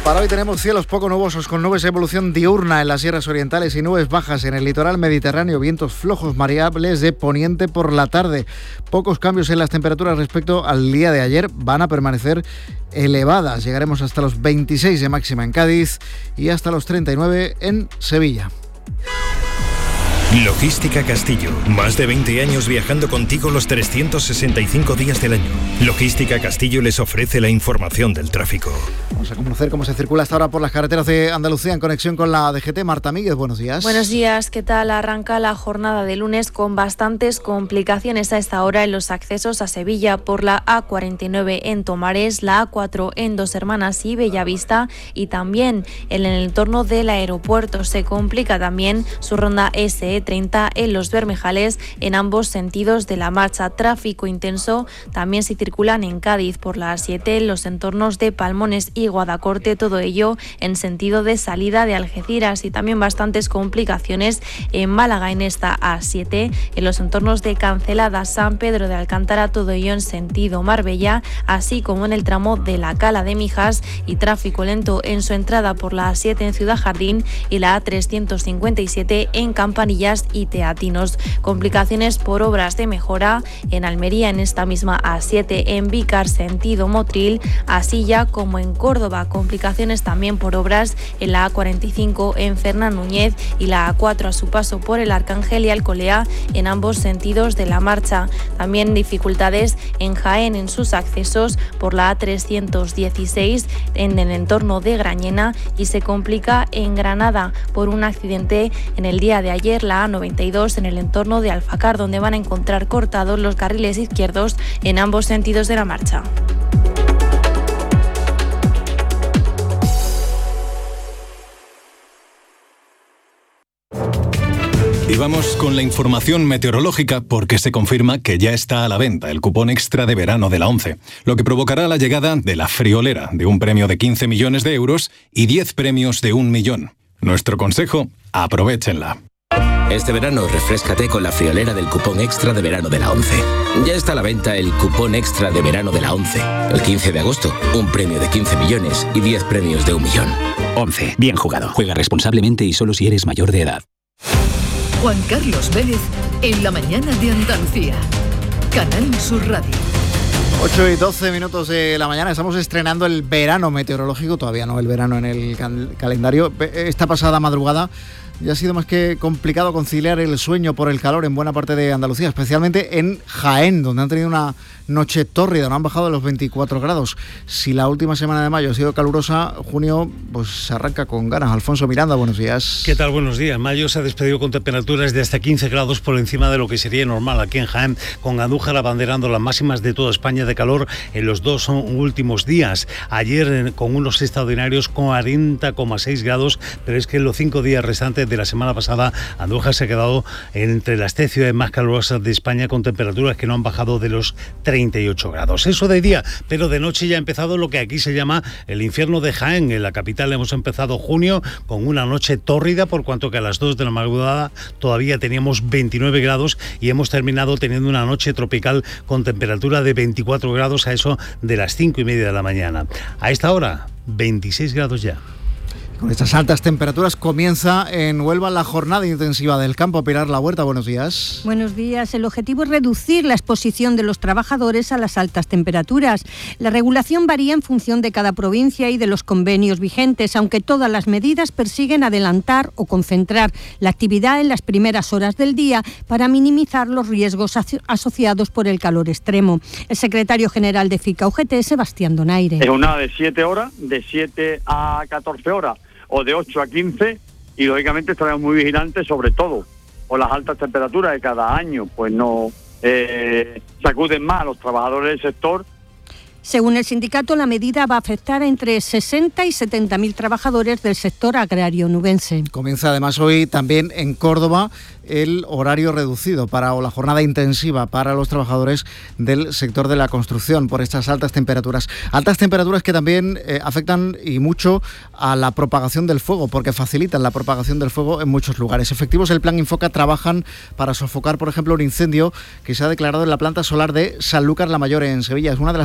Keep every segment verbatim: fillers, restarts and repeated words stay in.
Para hoy tenemos cielos poco nubosos con nubes de evolución diurna en las sierras orientales y nubes bajas en el litoral mediterráneo, vientos flojos variables de poniente por la tarde. Pocos cambios en las temperaturas respecto al día de ayer, van a permanecer elevadas. Llegaremos hasta los veintiséis de máxima en Cádiz y hasta los treinta y nueve en Sevilla. Logística Castillo. Más de veinte años viajando contigo los trescientos sesenta y cinco días del año. Logística Castillo les ofrece la información del tráfico. Vamos a conocer cómo se circula hasta ahora por las carreteras de Andalucía en conexión con la D G T. Marta Míguez, buenos días. Buenos días, ¿qué tal? Arranca la jornada de lunes con bastantes complicaciones a esta hora en los accesos a Sevilla por la A cuarenta y nueve en Tomares, la A cuatro en Dos Hermanas y Bellavista y también en el entorno del aeropuerto. Se complica también su ronda S E treinta en Los Bermejales en ambos sentidos de la marcha. Tráfico intenso también se circulan en Cádiz por la A siete en los entornos de Palmones y Guadacorte, todo ello en sentido de salida de Algeciras, y también bastantes complicaciones en Málaga en esta A siete en los entornos de Cancelada, San Pedro de Alcántara, todo ello en sentido Marbella, así como en el tramo de la Cala de Mijas, y tráfico lento en su entrada por la A siete en Ciudad Jardín y la A trescientos cincuenta y siete en Campanillas y Teatinos. Complicaciones por obras de mejora en Almería en esta misma A siete en Vícar sentido Motril, así ya como en Córdoba. Complicaciones también por obras en la A cuarenta y cinco en Fernán Núñez y la A cuatro a su paso por el Arcángel y Alcolea en ambos sentidos de la marcha. También dificultades en Jaén en sus accesos por la A trescientos dieciséis en el entorno de Grañena, y se complica en Granada por un accidente en el día de ayer, la A noventa y dos en el entorno de Alfacar, donde van a encontrar cortados los carriles izquierdos en ambos sentidos de la marcha. Y vamos con la información meteorológica, porque se confirma que ya está a la venta el cupón extra de verano de la ONCE, lo que provocará la llegada de la friolera de un premio de quince millones de euros y diez premios de un millón. Nuestro consejo: aprovéchenla. Este verano refréscate con la friolera del cupón extra de verano de la ONCE. Ya está a la venta el cupón extra de verano de la ONCE. El quince de agosto, un premio de quince millones y diez premios de un millón. ONCE, bien jugado. Juega responsablemente y solo si eres mayor de edad. Juan Carlos Vélez en la mañana de Andalucía. Canal Sur Radio. ocho y doce minutos de la mañana, estamos estrenando el verano meteorológico, todavía no el verano en el cal- calendario. Esta pasada madrugada ya ha sido más que complicado conciliar el sueño por el calor en buena parte de Andalucía, especialmente en Jaén, donde han tenido una noche tórrida, no han bajado de los veinticuatro grados. Si la última semana de mayo ha sido calurosa, junio pues se arranca con ganas. Alfonso Miranda, buenos días. ¿Qué tal? Buenos días. Mayo se ha despedido con temperaturas de hasta quince grados por encima de lo que sería normal aquí en Jaén, con Andújar abanderando las máximas de toda España de calor en los dos últimos días. Ayer con unos extraordinarios cuarenta coma seis grados, pero es que en los cinco días restantes de la semana pasada Andújar se ha quedado entre las tres ciudades más calurosas de España, con temperaturas que no han bajado de los treinta y ocho grados. Eso de día, pero de noche ya ha empezado lo que aquí se llama el infierno de Jaén. En la capital hemos empezado junio con una noche tórrida, por cuanto que a las dos de la madrugada todavía teníamos veintinueve grados y hemos terminado teniendo una noche tropical con temperatura de veinticuatro grados a eso de las cinco y media de la mañana. A esta hora, veintiséis grados ya. Con estas altas temperaturas comienza en Huelva la jornada intensiva del campo. Pilar La Huerta, buenos días. Buenos días. El objetivo es reducir la exposición de los trabajadores a las altas temperaturas. La regulación varía en función de cada provincia y de los convenios vigentes, aunque todas las medidas persiguen adelantar o concentrar la actividad en las primeras horas del día para minimizar los riesgos aso- asociados por el calor extremo. El secretario general de FICA U G T, Sebastián Donaire. Es una de siete horas, de siete a catorce horas, o de ocho a quince, y lógicamente estaremos muy vigilantes, sobre todo por las altas temperaturas de cada año, pues no eh, sacuden más a los trabajadores del sector. Según el sindicato, la medida va a afectar a entre sesenta y setenta mil trabajadores del sector agrario nubense. Comienza además hoy también en Córdoba el horario reducido para o la jornada intensiva para los trabajadores del sector de la construcción por estas altas temperaturas. Altas temperaturas que también eh, afectan y mucho a la propagación del fuego, porque facilitan la propagación del fuego en muchos lugares. Efectivos del Plan Infoca trabajan para sofocar, por ejemplo, un incendio que se ha declarado en la planta solar de Sanlúcar la Mayor en Sevilla. Es una de las principales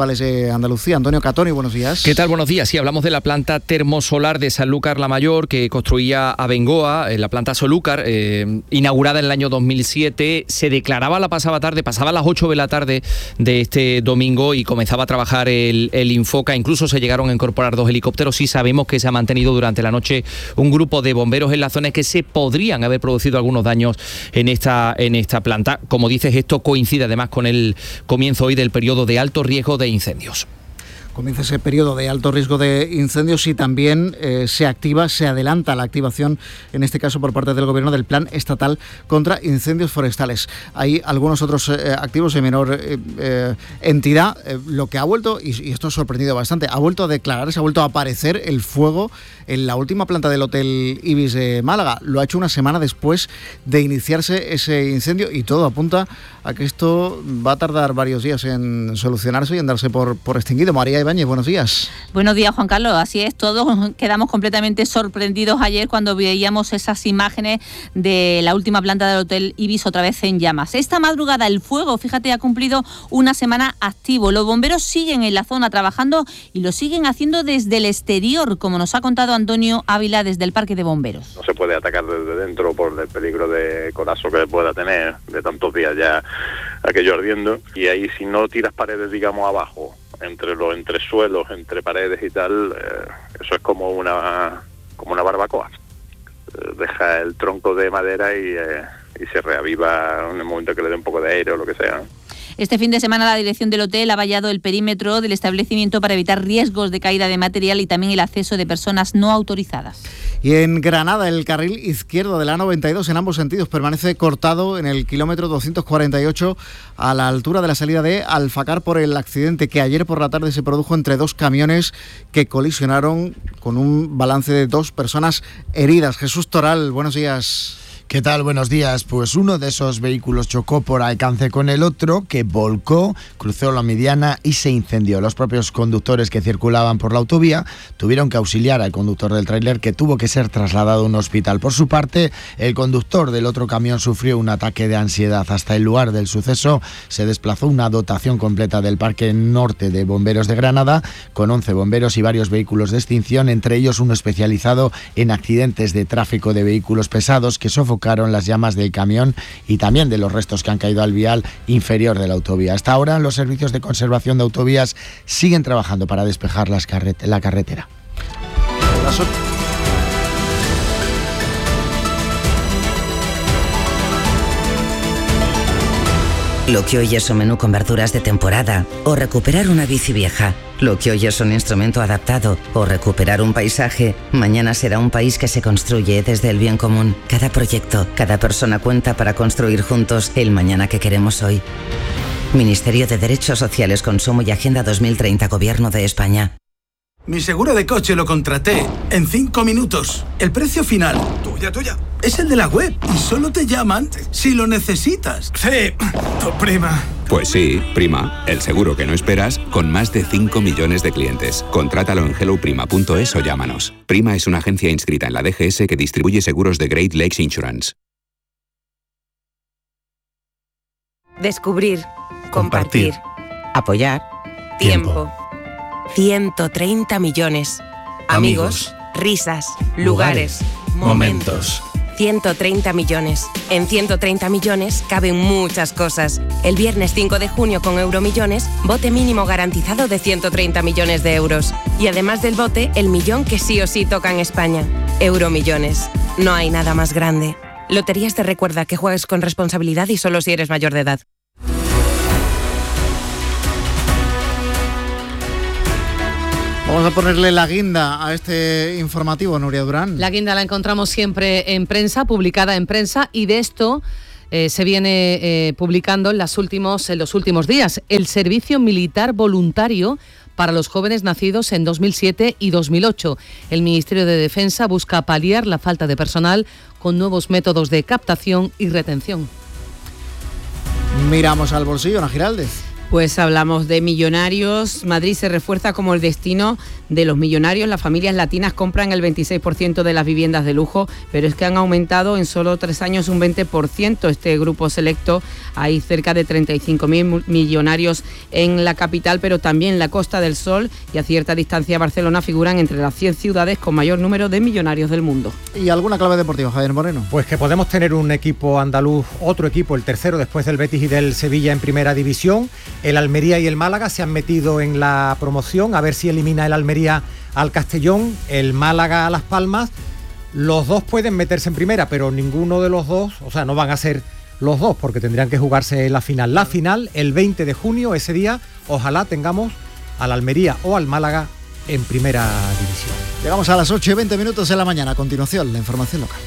Forestales de Andalucía. Antonio Catoni, buenos días. ¿Qué tal? Buenos días. Sí, hablamos de la planta termosolar de Sanlúcar la Mayor que construía Abengoa, la planta Solúcar, eh, inaugurada en el año dos mil siete. Se declaraba la pasada tarde, pasaba las ocho de la tarde de este domingo y comenzaba a trabajar el, el Infoca. Incluso se llegaron a incorporar dos helicópteros. Sí sabemos que se ha mantenido durante la noche un grupo de bomberos en la zona, que se podrían haber producido algunos daños en esta, en esta planta. Como dices, esto coincide además con el comienzo hoy del periodo de alto riesgo de incendios. Comienza ese periodo de alto riesgo de incendios y también eh, se activa, se adelanta la activación, en este caso por parte del Gobierno, del Plan Estatal contra Incendios Forestales. Hay algunos otros eh, activos de menor eh, eh, entidad. Eh, lo que ha vuelto, y, y esto ha sorprendido bastante, ha vuelto a declararse, ha vuelto a aparecer el fuego en la última planta del Hotel Ibis de Málaga. Lo ha hecho una semana después de iniciarse ese incendio y todo apunta a que esto va a tardar varios días en solucionarse y en darse por, por extinguido. María Ibáñez, buenos días. Buenos días, Juan Carlos. Así es, todos quedamos completamente sorprendidos ayer cuando veíamos esas imágenes de la última planta del Hotel Ibis otra vez en llamas. Esta madrugada el fuego, fíjate, ha cumplido una semana activo. Los bomberos siguen en la zona trabajando y lo siguen haciendo desde el exterior, como nos ha contado Antonio Ávila desde el Parque de Bomberos. No se puede atacar desde dentro por el peligro de colapso que pueda tener de tantos días ya aquello ardiendo, y ahí si no tiras paredes, digamos, abajo, entre los entresuelos, entre paredes y tal, eh, eso es como una como una barbacoa. Eh, deja el tronco de madera y, eh, y se reaviva en el momento que le dé un poco de aire o lo que sea. Este fin de semana la dirección del hotel ha vallado el perímetro del establecimiento para evitar riesgos de caída de material y también el acceso de personas no autorizadas. Y en Granada, el carril izquierdo de la A noventa y dos en ambos sentidos permanece cortado en el kilómetro doscientos cuarenta y ocho a la altura de la salida de Alfacar por el accidente que ayer por la tarde se produjo entre dos camiones que colisionaron, con un balance de dos personas heridas. Jesús Toral, buenos días. ¿Qué tal? Buenos días. Pues uno de esos vehículos chocó por alcance con el otro, que volcó, cruzó la mediana y se incendió. Los propios conductores que circulaban por la autovía tuvieron que auxiliar al conductor del tráiler, que tuvo que ser trasladado a un hospital. Por su parte, el conductor del otro camión sufrió un ataque de ansiedad. Hasta el lugar del suceso se desplazó una dotación completa del Parque Norte de Bomberos de Granada, con once bomberos y varios vehículos de extinción, entre ellos uno especializado en accidentes de tráfico de vehículos pesados, que sofocaron las llamas del camión y también de los restos que han caído al vial inferior de la autovía. Hasta ahora, los servicios de conservación de autovías siguen trabajando para despejar las carret- la carretera. Lo que hoy es un menú con verduras de temporada, o recuperar una bici vieja. Lo que hoy es un instrumento adaptado, o recuperar un paisaje, mañana será un país que se construye desde el bien común. Cada proyecto, cada persona cuenta para construir juntos el mañana que queremos hoy. Ministerio de Derechos Sociales, Consumo y Agenda dos mil treinta, Gobierno de España. Mi seguro de coche lo contraté en cinco minutos. El precio final, tuya, tuya, es el de la web y solo te llaman si lo necesitas. Sí, tu prima. Pues sí, Prima, el seguro que no esperas, con más de cinco millones de clientes. Contrátalo en hello prima punto es o llámanos. Prima es una agencia inscrita en la D G S que distribuye seguros de Great Lakes Insurance. Descubrir, compartir, apoyar, tiempo. ciento treinta millones. Amigos, risas, lugares, momentos. ciento treinta millones. En ciento treinta millones caben muchas cosas. El viernes cinco de junio con Euromillones, bote mínimo garantizado de ciento treinta millones de euros. Y además del bote, el millón que sí o sí toca en España. Euromillones. No hay nada más grande. Loterías te recuerda que juegues con responsabilidad y solo si eres mayor de edad. Vamos a ponerle la guinda a este informativo, Nuria Durán. La guinda la encontramos siempre en prensa, publicada en prensa, y de esto eh, se viene eh, publicando en, las últimos, en los últimos días. El servicio militar voluntario para los jóvenes nacidos en dos mil siete y dos mil ocho. El Ministerio de Defensa busca paliar la falta de personal con nuevos métodos de captación y retención. Miramos al bolsillo, Ana Giraldez. Pues hablamos de millonarios. Madrid se refuerza como el destino de los millonarios. Las familias latinas compran el veintiséis por ciento de las viviendas de lujo, pero es que han aumentado en solo tres años un veinte por ciento este grupo selecto. Hay cerca de treinta y cinco mil millonarios en la capital, pero también la Costa del Sol y a cierta distancia Barcelona figuran entre las cien ciudades con mayor número de millonarios del mundo. ¿Y alguna clave deportiva, Javier Moreno? Pues que podemos tener un equipo andaluz, otro equipo, el tercero después del Betis y del Sevilla en primera división. El Almería y el Málaga se han metido en la promoción, a ver si elimina el Almería al Castellón, el Málaga a Las Palmas. Los dos pueden meterse en primera, pero ninguno de los dos, o sea, no van a ser los dos, porque tendrían que jugarse la final. La final, el veinte de junio, ese día, ojalá tengamos al Almería o al Málaga en primera división. Llegamos a las ocho y veinte minutos de la mañana. A continuación, la información local.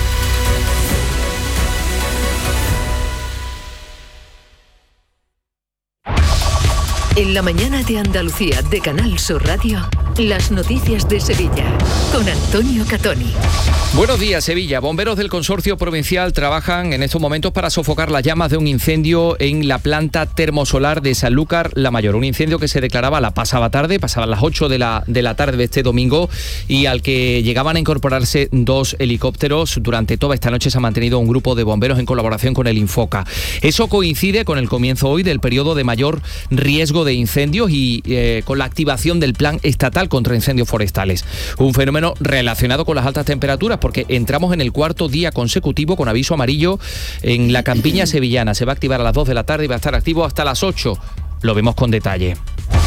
En la mañana de Andalucía de Canal Sur Radio, las noticias de Sevilla con Antonio Catoni. Buenos días, Sevilla. Bomberos del Consorcio Provincial trabajan en estos momentos para sofocar las llamas de un incendio en la planta termosolar de Sanlúcar la Mayor. Un incendio que se declaraba la pasada tarde, pasaban las ocho de la, de la tarde de este domingo, y al que llegaban a incorporarse dos helicópteros. Durante toda esta noche se ha mantenido un grupo de bomberos en colaboración con el Infoca. Eso coincide con el comienzo hoy del periodo de mayor riesgo de incendios y eh, con la activación del Plan Estatal contra Incendios Forestales. Un fenómeno relacionado con las altas temperaturas, porque entramos en el cuarto día consecutivo con aviso amarillo en la campiña sevillana. Se va a activar a las dos de la tarde y va a estar activo hasta las ocho. Lo vemos con detalle.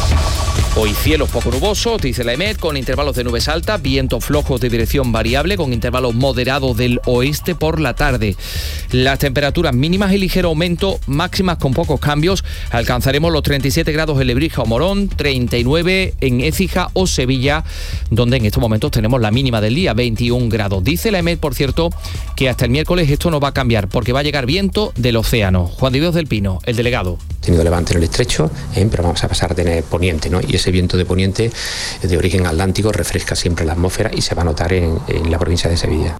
Hoy cielos poco nubosos, dice la EMET, con intervalos de nubes altas, vientos flojos de dirección variable, con intervalos moderados del oeste por la tarde. Las temperaturas mínimas en ligero aumento, máximas con pocos cambios. Alcanzaremos los treinta y siete grados en Lebrija o Morón, treinta y nueve en Écija o Sevilla, donde en estos momentos tenemos la mínima del día, veintiún grados. Dice la EMET, por cierto, que hasta el miércoles esto no va a cambiar, porque va a llegar viento del océano. Juan de Dios del Pino, el delegado. Tenido levante en el estrecho, eh, pero vamos a pasar a tener poniente, ¿no? Y ese viento de poniente de origen atlántico refresca siempre la atmósfera y se va a notar en, en la provincia de Sevilla.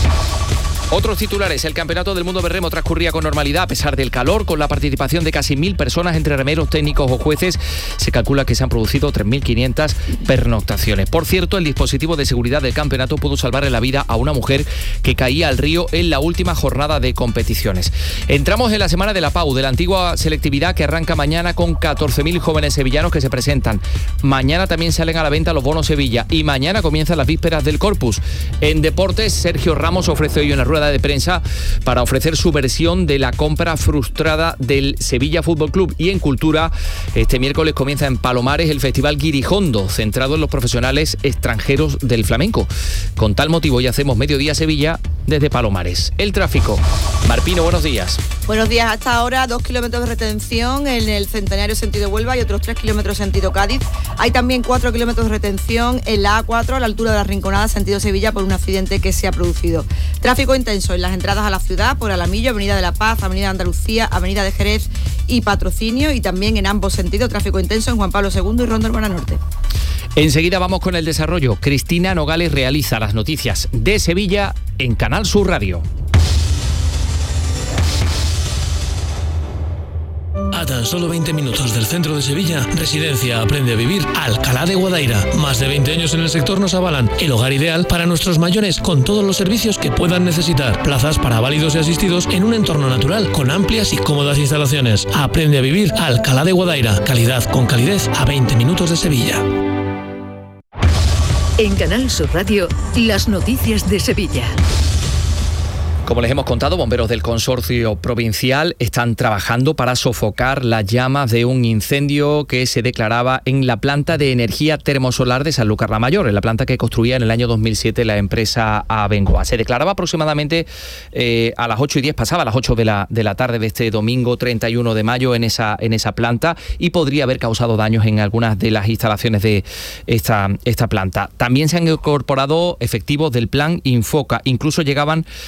Otros titulares. El Campeonato del Mundo de Remo transcurría con normalidad a pesar del calor, con la participación de casi mil personas entre remeros, técnicos o jueces. Se calcula que se han producido tres mil quinientas pernoctaciones. Por cierto, el dispositivo de seguridad del campeonato pudo salvarle la vida a una mujer que caía al río en la última jornada de competiciones. Entramos en la semana de la P A U, de la antigua selectividad, que arranca mañana con catorce mil jóvenes sevillanos que se presentan. Mañana también salen a la venta los bonos Sevilla y mañana comienzan las vísperas del Corpus. En deportes, Sergio Ramos ofreció hoy una rueda de prensa para ofrecer su versión de la compra frustrada del Sevilla Fútbol Club. Y en cultura, este miércoles comienza en Palomares el Festival Guirijondo, centrado en los profesionales extranjeros del flamenco. Con tal motivo hoy hacemos Mediodía Sevilla desde Palomares. El tráfico. Marpino, buenos días. Buenos días. Hasta ahora dos kilómetros de retención en el Centenario sentido Huelva y otros tres kilómetros sentido Cádiz. Hay también cuatro kilómetros de retención en la A cuatro a la altura de la Rinconada sentido Sevilla por un accidente que se ha producido. Tráfico intenso en las entradas a la ciudad por Alamillo, Avenida de la Paz, Avenida de Andalucía, Avenida de Jerez y Patrocinio, y también en ambos sentidos tráfico intenso en Juan Pablo segundo y Ronda Urbana Norte. Enseguida vamos con el desarrollo. Cristina Nogales realiza las noticias de Sevilla en Canal Sur Radio. A tan solo veinte minutos del centro de Sevilla, Residencia Aprende a Vivir Alcalá de Guadaira. Más de veinte años en el sector nos avalan. El hogar ideal para nuestros mayores, con todos los servicios que puedan necesitar. Plazas para válidos y asistidos en un entorno natural, con amplias y cómodas instalaciones. Aprende a Vivir Alcalá de Guadaira. Calidad con calidez a veinte minutos de Sevilla. En Canal Sur Radio, las noticias de Sevilla. Como les hemos contado, bomberos del Consorcio Provincial están trabajando para sofocar las llamas de un incendio que se declaraba en la planta de energía termosolar de Sanlúcar la Mayor, en la planta que construía en el año dos mil siete la empresa Abengoa. Se declaraba aproximadamente eh, a las ocho y diez, pasaba a las ocho de la, de la tarde de este domingo treinta y uno de mayo en esa, en esa planta, y podría haber causado daños en algunas de las instalaciones de esta, esta planta. También se han incorporado efectivos del plan Infoca, incluso llegaban a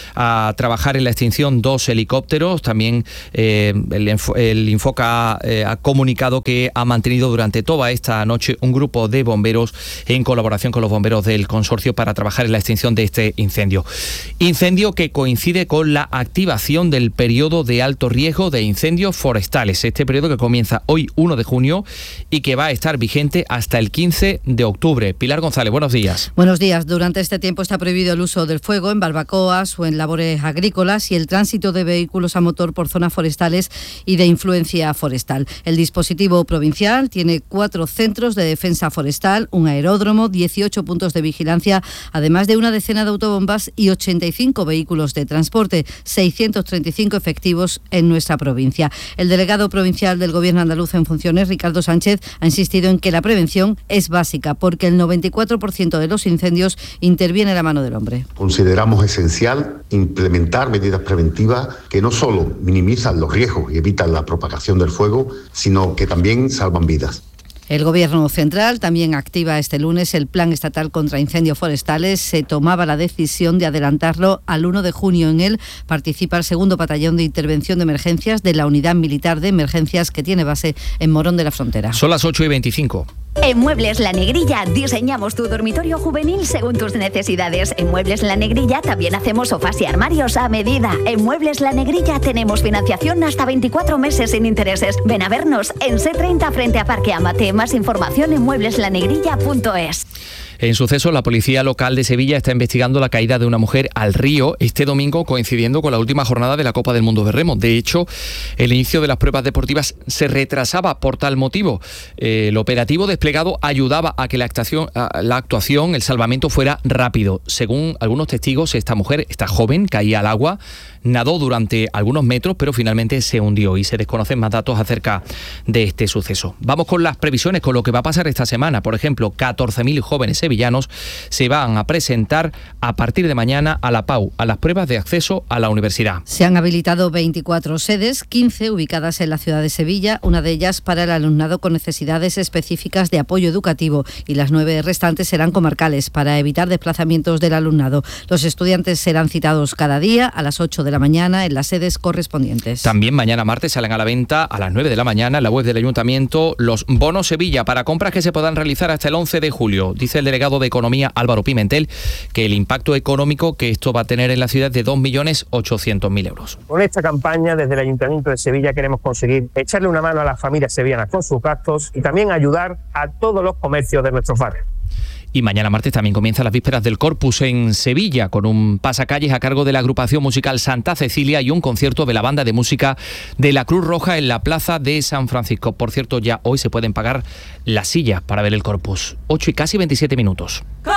para trabajar en la extinción dos helicópteros. También eh, el, el Infoca eh, ha comunicado que ha mantenido durante toda esta noche un grupo de bomberos en colaboración con los bomberos del consorcio para trabajar en la extinción de este incendio. Incendio que coincide con la activación del periodo de alto riesgo de incendios forestales. Este periodo que comienza hoy uno de junio y que va a estar vigente hasta el quince de octubre. Pilar González, buenos días. Buenos días. Durante este tiempo está prohibido el uso del fuego en barbacoas o en labores agrícolas y el tránsito de vehículos a motor por zonas forestales y de influencia forestal. El dispositivo provincial tiene cuatro centros de defensa forestal, un aeródromo, dieciocho puntos de vigilancia, además de una decena de autobombas y ochenta y cinco vehículos de transporte, seiscientos treinta y cinco efectivos en nuestra provincia. El delegado provincial del Gobierno andaluz en funciones, Ricardo Sánchez, ha insistido en que la prevención es básica porque el noventa y cuatro por ciento de los incendios interviene la mano del hombre. Consideramos esencial implementar medidas preventivas que no solo minimizan los riesgos y evitan la propagación del fuego, sino que también salvan vidas. El Gobierno central también activa este lunes el Plan Estatal contra Incendios Forestales. Se tomaba la decisión de adelantarlo al uno de junio. En él participa el segundo Batallón de Intervención de Emergencias de la Unidad Militar de Emergencias que tiene base en Morón de la Frontera. Son las ocho y veinticinco. En Muebles La Negrilla diseñamos tu dormitorio juvenil según tus necesidades. En Muebles La Negrilla también hacemos sofás y armarios a medida. En Muebles La Negrilla tenemos financiación hasta veinticuatro meses sin intereses. Ven a vernos en C treinta frente a Parque Amate. Más información en muebles la negrilla punto es. En suceso, la policía local de Sevilla está investigando la caída de una mujer al río este domingo, coincidiendo con la última jornada de la Copa del Mundo de Remo. De hecho, el inicio de las pruebas deportivas se retrasaba por tal motivo. Eh, el operativo desplegado ayudaba a que la actuación, la actuación, el salvamento fuera rápido. Según algunos testigos, esta mujer, esta joven, caía al agua, nadó durante algunos metros, pero finalmente se hundió y se desconocen más datos acerca de este suceso. Vamos con las previsiones, con lo que va a pasar esta semana. Por ejemplo, catorce mil jóvenes sevillanos se van a presentar a partir de mañana a la P A U, a las pruebas de acceso a la universidad. Se han habilitado veinticuatro sedes, quince ubicadas en la ciudad de Sevilla, una de ellas para el alumnado con necesidades específicas de apoyo educativo y las nueve restantes serán comarcales para evitar desplazamientos del alumnado. Los estudiantes serán citados cada día a las ocho de la mañana en las sedes correspondientes. También mañana martes salen a la venta a las nueve de la mañana en la web del Ayuntamiento los bonos Sevilla para compras que se podrán realizar hasta el once de julio. Dice el delegado de Economía Álvaro Pimentel que el impacto económico que esto va a tener en la ciudad es de dos millones ochocientos mil euros. Con esta campaña desde el Ayuntamiento de Sevilla queremos conseguir echarle una mano a las familias sevillanas con sus gastos y también ayudar a todos los comercios de nuestros barrios. Y mañana martes también comienza las vísperas del Corpus en Sevilla, con un pasacalles a cargo de la agrupación musical Santa Cecilia y un concierto de la banda de música de la Cruz Roja en la plaza de San Francisco. Por cierto, ya hoy se pueden pagar las sillas para ver el Corpus. ocho y casi veintisiete minutos.